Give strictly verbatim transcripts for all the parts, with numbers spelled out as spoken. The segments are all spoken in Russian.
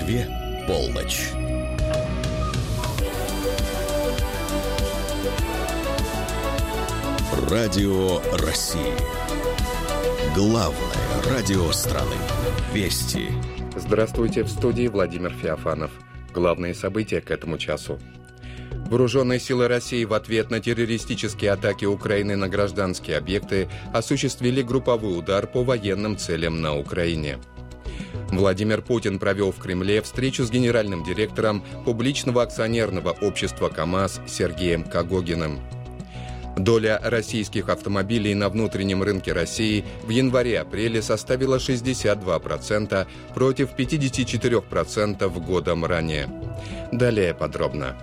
Москве полночь. Радио России. Главное радио страны. Вести. Здравствуйте, в студии Владимир Феофанов. Главные события к этому часу. Вооруженные силы России в ответ на террористические атаки Украины на гражданские объекты осуществили групповой удар по военным целям на Украине. Владимир Путин провел в Кремле встречу с генеральным директором публичного акционерного общества КАМАЗ Сергеем Кагогиным. Доля российских автомобилей на внутреннем рынке России в январе-апреле составила шестьдесят два процента против пятьдесят четыре процента годом ранее. Далее подробно.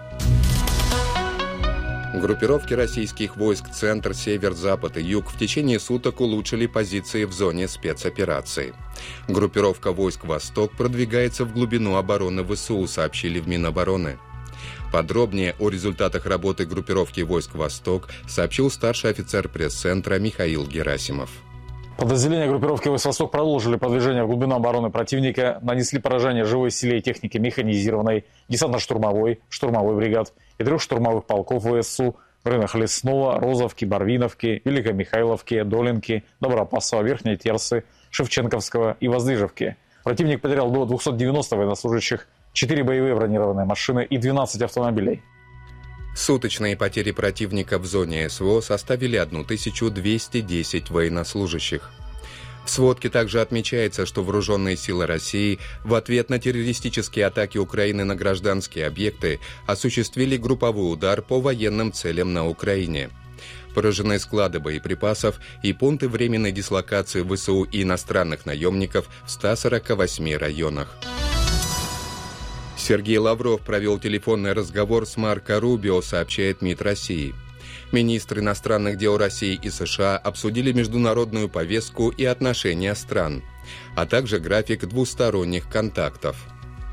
Группировки российских войск «Центр», «Север», «Запад» и «Юг» в течение суток улучшили позиции в зоне спецоперации. Группировка войск «Восток» продвигается в глубину обороны ВСУ, сообщили в Минобороны. Подробнее о результатах работы группировки войск «Восток» сообщил старший офицер пресс-центра Михаил Герасимов. Подразделения группировки войск «Восток» продолжили продвижение в глубину обороны противника, нанесли поражение живой силе и технике механизированной, десантно-штурмовой, штурмовой бригад и трех штурмовых полков ВСУ в районах Лесного, Розовки, Барвиновки, Великомихайловки, Долинки, Добропасова, Верхней Терсы, Шевченковского и Воздвижевки. Противник потерял до двухсот девяноста военнослужащих, четыре боевые бронированные машины и двенадцать автомобилей. Суточные потери противника в зоне СВО составили тысячу двести десять военнослужащих. В сводке также отмечается, что вооруженные силы России в ответ на террористические атаки Украины на гражданские объекты осуществили групповой удар по военным целям на Украине. Поражены склады боеприпасов и пункты временной дислокации ВСУ и иностранных наемников в ста сорока восьми районах. Сергей Лавров провел телефонный разговор с Марко Рубио, сообщает МИД России. Министры иностранных дел России и США обсудили международную повестку и отношения стран, а также график двусторонних контактов.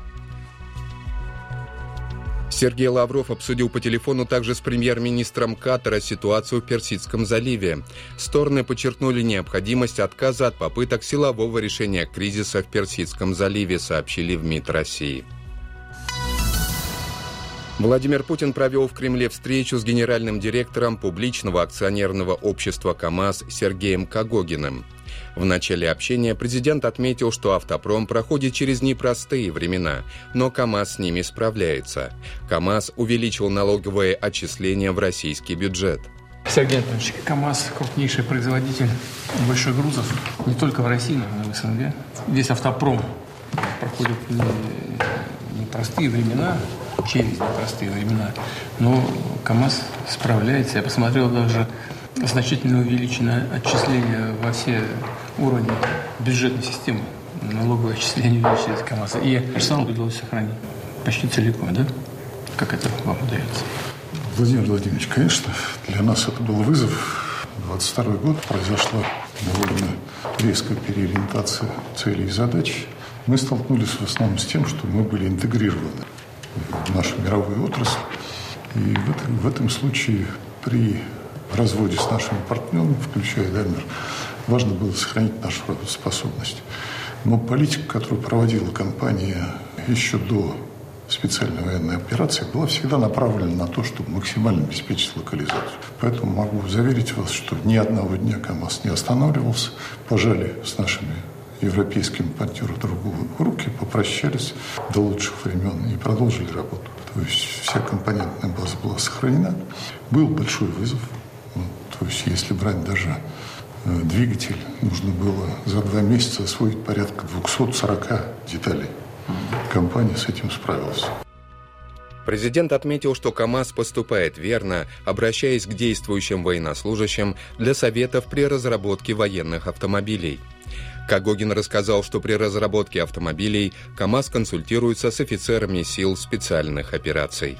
Сергей Лавров обсудил по телефону также с премьер-министром Катара ситуацию в Персидском заливе. Стороны подчеркнули необходимость отказа от попыток силового решения кризиса в Персидском заливе, сообщили в МИД России. Владимир Путин провел в Кремле встречу с генеральным директором публичного акционерного общества КАМАЗ Сергеем Кагогиным. В начале общения президент отметил, что автопром проходит через непростые времена, но КАМАЗ с ними справляется. КАМАЗ увеличил налоговые отчисления в российский бюджет. Сергей Анатольевич, КАМАЗ – крупнейший производитель больших грузов не только в России, но и в СНГ. Весь автопром проходит непростые времена, через непростые времена, но КАМАЗ справляется. Я посмотрел, даже значительно увеличено отчисление во все уровни бюджетной системы. Налоговое отчисление увеличилось КАМАЗа. И персонал удалось сохранить почти целиком, да? Как это вам удается? Владимир Владимирович, конечно, для нас это был вызов. двадцать второй год произошла довольно резкая переориентация целей и задач. Мы столкнулись в основном с тем, что мы были интегрированы в нашу мировую отрасль. И в этом, в этом случае при разводе с нашими партнерами, включая Даймлер, важно было сохранить нашу работоспособность. Но политика, которую проводила компания еще до специальной военной операции, была всегда направлена на то, чтобы максимально обеспечить локализацию. Поэтому могу заверить вас, что ни одного дня КАМАЗ не останавливался, пожали с нашими европейскими партнерами друг другу руки, попрощались до лучших времен и продолжили работу. То есть вся компонентная база была сохранена. Был большой вызов. Ну, то есть если брать даже э, двигатель, нужно было за два месяца освоить порядка двухсот сорока деталей. Компания с этим справилась. Президент отметил, что КАМАЗ поступает верно, обращаясь к действующим военнослужащим для советов при разработке военных автомобилей. Кагогин рассказал, что при разработке автомобилей КАМАЗ консультируется с офицерами сил специальных операций.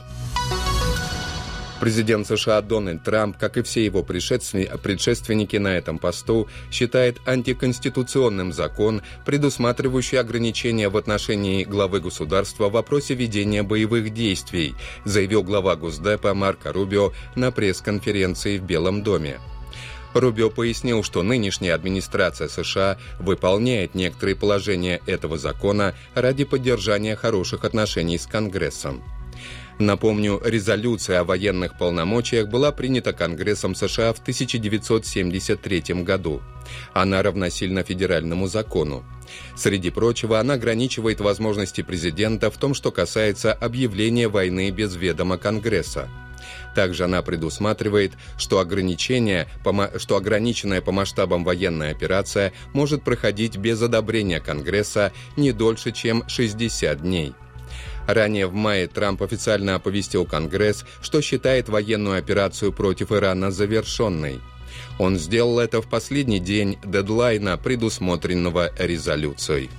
Президент США Дональд Трамп, как и все его предшественники на этом посту, считает антиконституционным закон, предусматривающий ограничения в отношении главы государства в вопросе ведения боевых действий, заявил глава Госдепа Марко Рубио на пресс-конференции в Белом доме. Рубио пояснил, что нынешняя администрация США выполняет некоторые положения этого закона ради поддержания хороших отношений с Конгрессом. Напомню, резолюция о военных полномочиях была принята Конгрессом США в тысяча девятьсот семьдесят третьем году. Она равносильна федеральному закону. Среди прочего, она ограничивает возможности президента в том, что касается объявления войны без ведома Конгресса. Также она предусматривает, что, ограничение, что ограниченная по масштабам военная операция может проходить без одобрения Конгресса не дольше, чем шестьдесят дней. Ранее в мае Трамп официально оповестил Конгресс, что считает военную операцию против Ирана завершенной. Он сделал это в последний день дедлайна, предусмотренного резолюцией.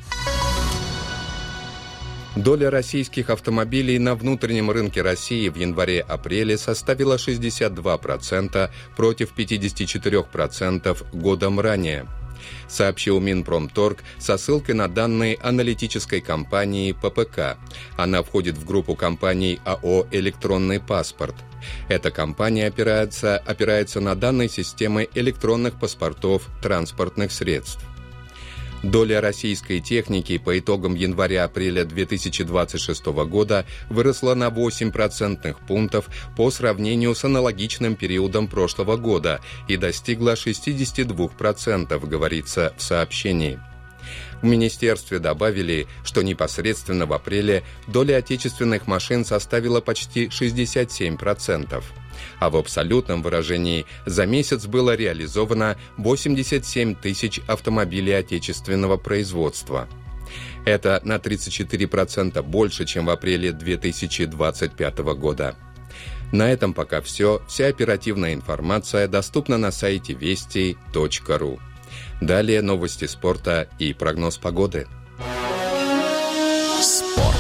Доля российских автомобилей на внутреннем рынке России в январе-апреле составила шестьдесят два процента против пятьдесят четыре процента годом ранее, сообщил Минпромторг со ссылкой на данные аналитической компании пэ пэ ка. Она входит в группу компаний АО «Электронный паспорт». Эта компания опирается, опирается на данные системы электронных паспортов транспортных средств. Доля российской техники по итогам января-апреля две тысячи двадцать шестого года выросла на восемь процентных пунктов по сравнению с аналогичным периодом прошлого года и достигла шестьдесят два процента, говорится в сообщении. В министерстве добавили, что непосредственно в апреле доля отечественных машин составила почти шестьдесят семь процентов. А в абсолютном выражении за месяц было реализовано восемьдесят семь тысяч автомобилей отечественного производства. Это на тридцать четыре процента больше, чем в апреле две тысячи двадцать пятого года. На этом пока все. Вся оперативная информация доступна на сайте вести точка ру. Далее новости спорта и прогноз погоды. Спорт.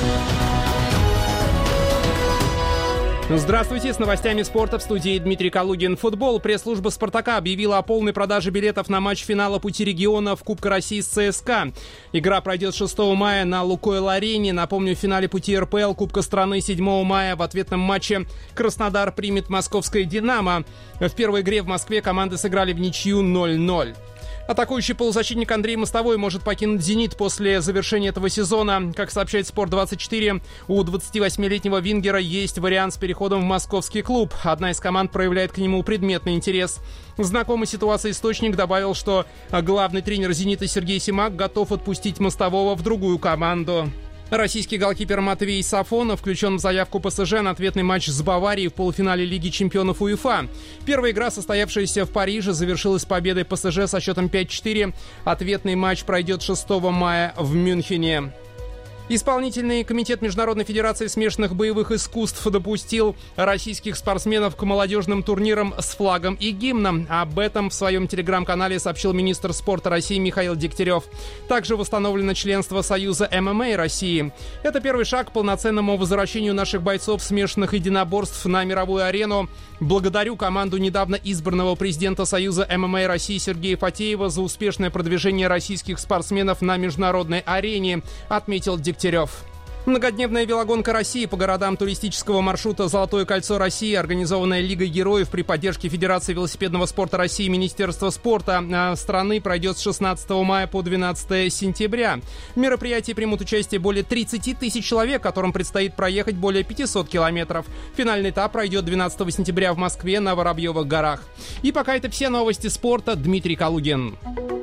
Здравствуйте, с новостями спорта в студии Дмитрий Калугин. Футбол. Пресс-служба «Спартака» объявила о полной продаже билетов на матч финала Пути регионов Кубка России с ЦСКА. Игра пройдет шестого мая на Лукойл-арене. Напомню, в финале Пути эр пэ эл Кубка страны седьмого мая в ответном матче Краснодар примет московское «Динамо». В первой игре в Москве команды сыграли в ничью ноль ноль. Атакующий полузащитник Андрей Мостовой может покинуть «Зенит» после завершения этого сезона. Как сообщает Спорт двадцать четыре, у двадцативосьмилетнего вингера есть вариант с переходом в московский клуб. Одна из команд проявляет к нему предметный интерес. Знакомый ситуации источник добавил, что главный тренер «Зенита» Сергей Симак готов отпустить Мостового в другую команду. Российский голкипер Матвей Сафонов включен в заявку пэ эс жэ на ответный матч с Баварией в полуфинале Лиги чемпионов УЕФА. Первая игра, состоявшаяся в Париже, завершилась победой пэ эс жэ со счетом пять четыре. Ответный матч пройдет шестого мая в Мюнхене. Исполнительный комитет Международной федерации смешанных боевых искусств допустил российских спортсменов к молодежным турнирам с флагом и гимном. Об этом в своем телеграм-канале сообщил министр спорта России Михаил Дегтярев. Также восстановлено членство Союза эм эм а России. Это первый шаг к полноценному возвращению наших бойцов смешанных единоборств на мировую арену. Благодарю команду недавно избранного президента Союза эм эм а России Сергея Фатеева за успешное продвижение российских спортсменов на международной арене, отметил Дегтярев. Многодневная велогонка России по городам туристического маршрута «Золотое кольцо России», организованная Лигой героев при поддержке Федерации велосипедного спорта России и Министерства спорта страны, пройдет с шестнадцатого мая по двенадцатое сентября. В мероприятии примут участие более тридцати тысяч человек, которым предстоит проехать более пятисот километров. Финальный этап пройдет двенадцатого сентября в Москве на Воробьевых горах. И пока это все новости спорта. Дмитрий Калугин.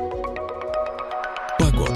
Погода.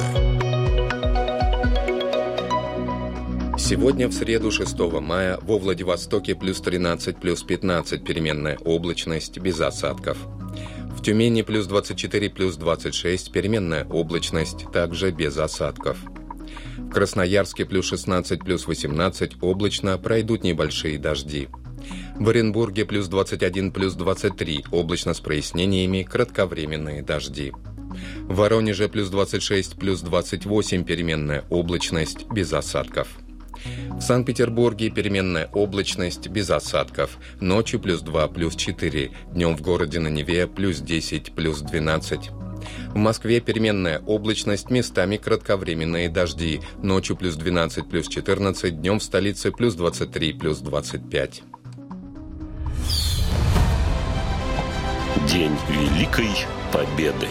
Сегодня, в среду, шестого мая, во Владивостоке плюс тринадцать, плюс пятнадцать, переменная облачность, без осадков. В Тюмени плюс двадцать четыре, плюс двадцать шесть, переменная облачность, также без осадков. В Красноярске плюс шестнадцать, плюс восемнадцать, облачно, пройдут небольшие дожди. В Оренбурге плюс двадцать один, плюс двадцать три, облачно с прояснениями, кратковременные дожди. В Воронеже плюс двадцать шесть, плюс двадцать восемь, переменная облачность, без осадков. В Санкт-Петербурге переменная облачность, без осадков. Ночью плюс два, плюс четыре. Днем в городе на Неве плюс десять, плюс двенадцать. В Москве переменная облачность, местами кратковременные дожди. Ночью плюс двенадцать, плюс четырнадцать. Днем в столице плюс двадцать три, плюс двадцать пять. День Великой Победы.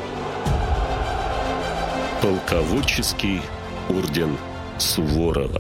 Полководческий орден Суворова.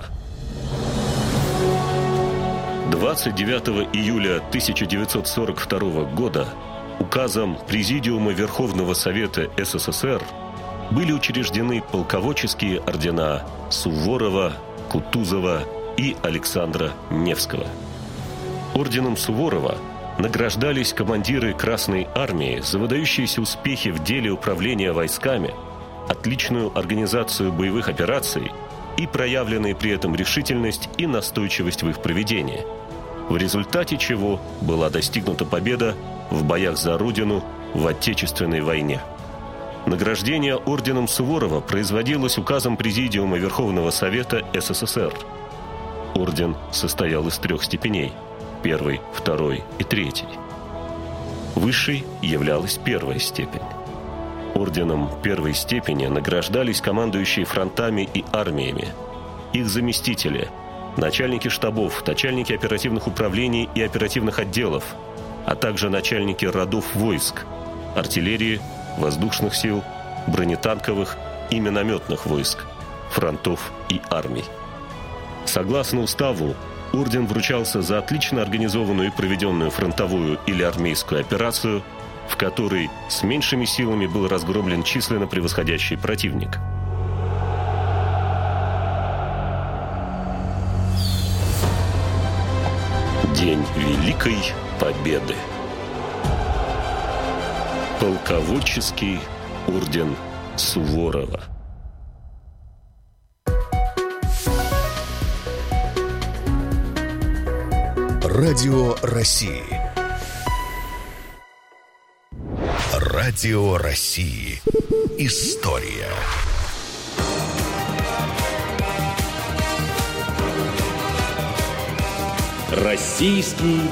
двадцать девятого июля тысяча девятьсот сорок второго года указом Президиума Верховного Совета СССР были учреждены полководческие ордена Суворова, Кутузова и Александра Невского. Орденом Суворова награждались командиры Красной Армии за выдающиеся успехи в деле управления войсками, отличную организацию боевых операций и проявленные при этом решительность и настойчивость в их проведении, в результате чего была достигнута победа в боях за Родину в Отечественной войне. Награждение орденом Суворова производилось указом Президиума Верховного Совета СССР. Орден состоял из трех степеней – первой, второй и третьей. Высшей являлась первая степень. Орденом первой степени награждались командующие фронтами и армиями, их заместители, начальники штабов, начальники оперативных управлений и оперативных отделов, а также начальники родов войск, артиллерии, воздушных сил, бронетанковых и минометных войск, фронтов и армий. Согласно уставу, орден вручался за отлично организованную и проведенную фронтовую или армейскую операцию, в которой с меньшими силами был разгромлен численно превосходящий противник. День Великой Победы. Полководческий орден Суворова. Радио России. Радио России. История. Российский